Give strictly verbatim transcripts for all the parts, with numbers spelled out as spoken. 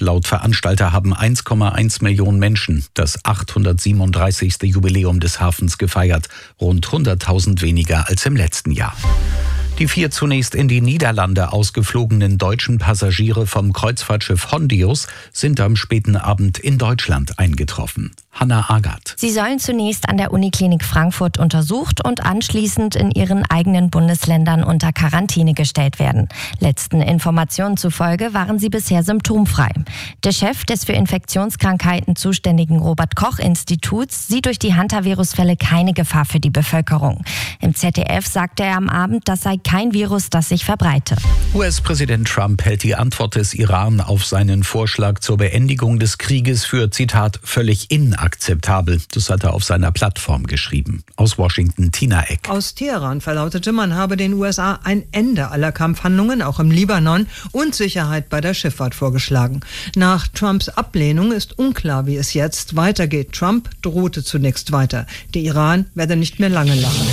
Laut Veranstalter haben eins Komma eins Millionen Menschen das achthundertsiebenunddreißigste Jubiläum des Hafens gefeiert, rund hunderttausend weniger als im letzten Jahr. Die vier zunächst in die Niederlande ausgeflogenen deutschen Passagiere vom Kreuzfahrtschiff Hondius sind am späten Abend in Deutschland eingetroffen. Hanna Agath. Sie sollen zunächst an der Uniklinik Frankfurt untersucht und anschließend in ihren eigenen Bundesländern unter Quarantäne gestellt werden. Letzten Informationen zufolge waren sie bisher symptomfrei. Der Chef des für Infektionskrankheiten zuständigen Robert-Koch-Instituts sieht durch die Hantavirus-Fälle keine Gefahr für die Bevölkerung. Im Z D F sagte er am Abend, das sei kein Virus, das sich verbreite. U S-Präsident Trump hält die Antwort des Iran auf seinen Vorschlag zur Beendigung des Krieges für, Zitat, völlig inakzeptabel. Das hat er auf seiner Plattform geschrieben. Aus Washington, Tina Eck. Aus Teheran verlautete, man habe den U S A ein Ende aller Kampfhandlungen, auch im Libanon, und Sicherheit bei der Schifffahrt vorgeschlagen. Nach Trumps Ablehnung ist unklar, wie es jetzt weitergeht. Trump drohte zunächst weiter. Der Iran werde nicht mehr lange lachen.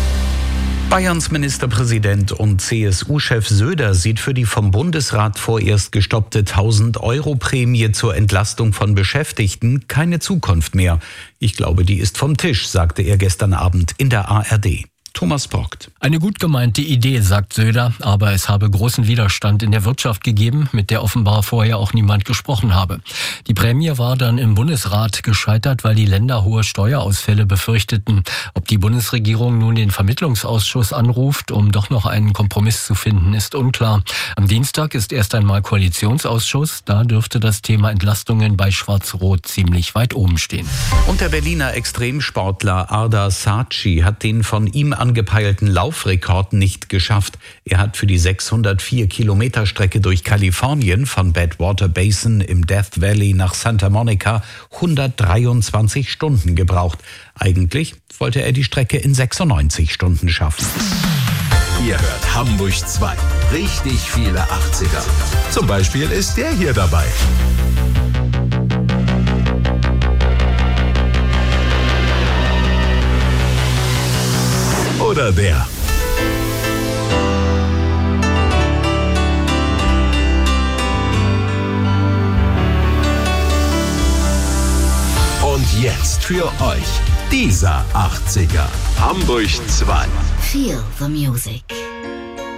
Bayerns Ministerpräsident und C S U-Chef Söder sieht für die vom Bundesrat vorerst gestoppte tausend-Euro-Prämie zur Entlastung von Beschäftigten keine Zukunft mehr. Ich glaube, die ist vom Tisch, sagte er gestern Abend in der A R D. Thomas Brockt. Eine gut gemeinte Idee, sagt Söder, aber es habe großen Widerstand in der Wirtschaft gegeben, mit der offenbar vorher auch niemand gesprochen habe. Die Prämie war dann im Bundesrat gescheitert, weil die Länder hohe Steuerausfälle befürchteten. Ob die Bundesregierung nun den Vermittlungsausschuss anruft, um doch noch einen Kompromiss zu finden, ist unklar. Am Dienstag ist erst einmal Koalitionsausschuss, da dürfte das Thema Entlastungen bei Schwarz-Rot ziemlich weit oben stehen. Und der Berliner Extremsportler Ardar Saatchi hat den von ihm angepeilten Laufrekord nicht geschafft. Er hat für die sechshundertvier Kilometer Strecke durch Kalifornien von Badwater Basin im Death Valley nach Santa Monica hundertdreiundzwanzig Stunden gebraucht. Eigentlich wollte er die Strecke in sechsundneunzig Stunden schaffen. Ihr hört Hamburg zwei. Richtig viele achtziger. Zum Beispiel ist der hier dabei. Oder der. Und jetzt für euch dieser achtziger. Hamburg zwei. Feel the music.